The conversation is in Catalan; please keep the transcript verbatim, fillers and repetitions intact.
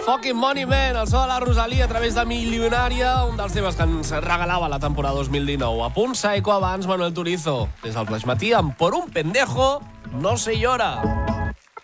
Fucking Money Man, el so de la Rosalía a través de Milionària, un dels temes que ens regalava la temporada dos mil dinou. A punt Saeco abans, Manuel Turizo. Des del Flaix Matí, amb Por un pendejo, no se llora.